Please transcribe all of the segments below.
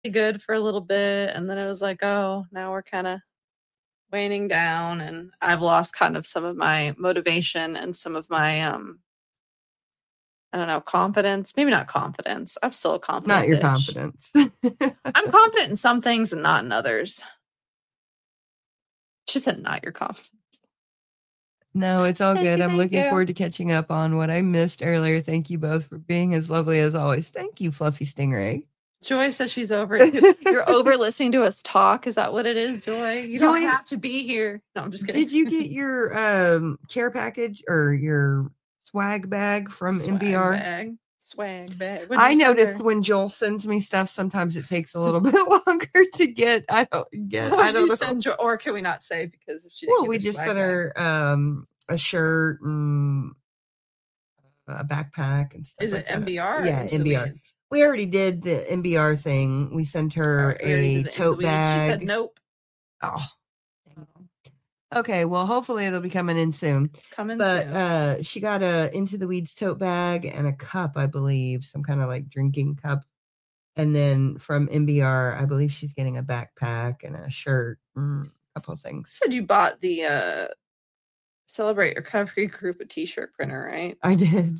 good for a little bit, and then it was like, oh, now we're kind of waning down, and I've lost kind of some of my motivation and some of my I don't know, confidence. Maybe not confidence. I'm still a confident Not your bitch. confidence. I'm confident in some things and not in others. She said, not your confidence. No, it's all good. I'm looking you. forward to catching up on what I missed earlier. Thank you both for being as lovely as always. Thank you, Fluffy Stingray. Joy says she's over it. You're over listening to us talk. Is that what it is, Joy? You don't have to be here. No, I'm just kidding. Did you get your care package or your swag bag from MBR? Swag bag. I noticed when Joel sends me stuff, sometimes it takes a little bit longer to get. I don't know. Send Joy, or can we not say because if she well, we just sent her a shirt and a backpack and stuff. Is it MBR? Yeah, MBR. We already did the MBR thing. We sent her a tote bag. She said nope. Oh. Okay, well, hopefully it'll be coming in soon. It's coming soon. But she got a Into the Weeds tote bag and a cup, I believe, some kind of like drinking cup. And then from MBR, I believe she's getting a backpack and a shirt, a couple of things. You said you bought the Celebrate Recovery Group a t-shirt printer, right? I did.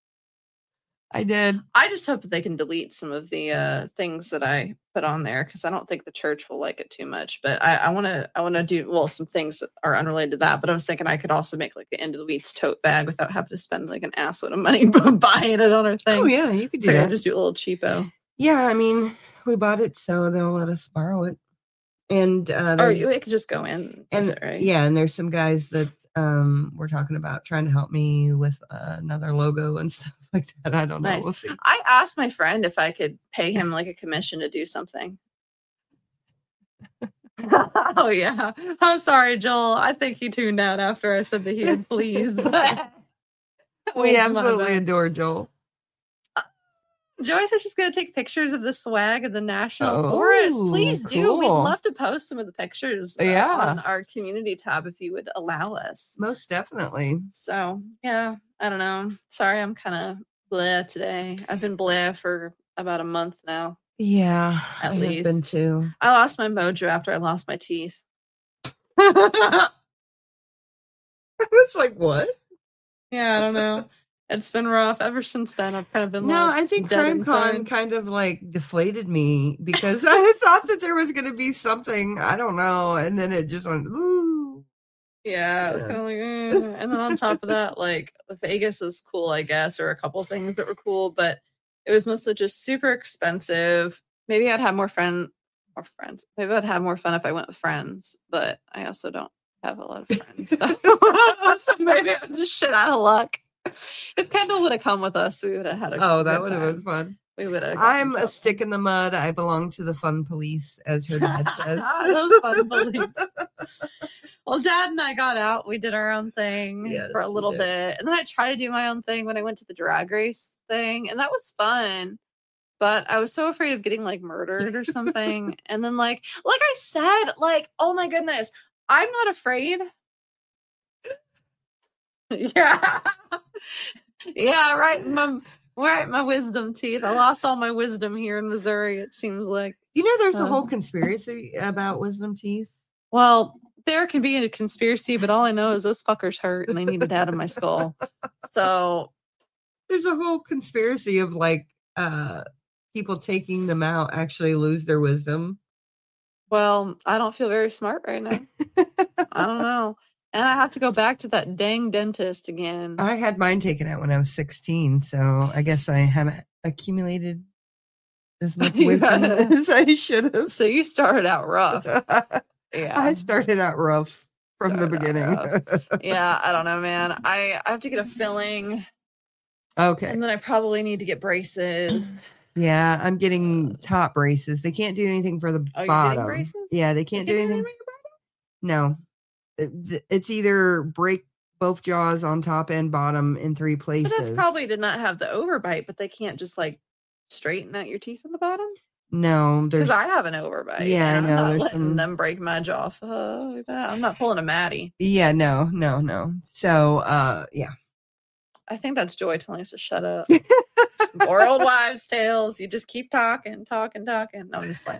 I just hope that they can delete some of the things that I put on there because I don't think the church will like it too much. But I want to do some things that are unrelated to that. But I was thinking I could also make like an Into the Weeds tote bag without having to spend like an assload of money buying it on our thing. Oh yeah, you could do that. Just do a little cheapo. Yeah, I mean, we bought it, so they'll let us borrow it. And it could just go in, right? Yeah, and there's some guys that we're talking about trying to help me with another logo and stuff like that. I don't know. Nice. We'll see. I asked my friend if I could pay him like a commission to do something. Oh yeah. I'm sorry, Joel. I think he tuned out after I said that he had pleased. We absolutely adore Joel. Joey said she's going to take pictures of the swag of the National Forest. Please do. Cool. We'd love to post some of the pictures on our community tab if you would allow us. Most definitely. So, yeah, I don't know. Sorry, I'm kind of bleh today. I've been bleh for about a month now. Yeah, at least. I've been too. I lost my mojo after I lost my teeth. I was like, what? Yeah, I don't know. It's been rough ever since then. I've kind of been I think CrimeCon kind of like deflated me because I thought that there was going to be something, I don't know, and then it just went ooh. Yeah, it was kind of like, and then on top of that, like Vegas was cool, I guess, or a couple things that were cool, but it was mostly just super expensive. Maybe I'd have more friends. Maybe I'd have more fun if I went with friends, but I also don't have a lot of friends, so maybe I'm just shit out of luck. If Kendall would have come with us, we would have had that would have been fun. We would have. I'm a stick in the mud. I belong to the fun police, as her dad says. The fun police. Well, Dad and I got out. We did our own thing for a little bit. And then I tried to do my own thing when I went to the drag race thing. And that was fun. But I was so afraid of getting like murdered or something. And then like I said, like, oh my goodness, I'm not afraid. Yeah. Yeah, right. My wisdom teeth. I lost all my wisdom here in Missouri, it seems like. You know, there's a whole conspiracy about wisdom teeth. Well, there can be a conspiracy, but all I know is those fuckers hurt and they need it out of my skull. So there's a whole conspiracy of like people taking them out actually lose their wisdom. Well, I don't feel very smart right now. I don't know. And I have to go back to that dang dentist again. I had mine taken out when I was 16, so I guess I haven't accumulated as much wisdom as I should have. So you started out rough. Yeah. I started out rough from the beginning. Yeah, I don't know, man. I have to get a filling. Okay. And then I probably need to get braces. Yeah, I'm getting top braces. They can't do anything for the bottom. You're getting braces? Yeah, they can't do anything. No. It's either break both jaws on top and bottom in 3 places. But that's probably to not have the overbite, but they can't just like straighten out your teeth on the bottom? No, because I have an overbite. Yeah, I know. I'm not letting them break my jaw. Like that. I'm not pulling a Maddie. Yeah, no. So, yeah. I think that's Joy telling us to shut up. More old wives' tales. You just keep talking. No, I'm just playing.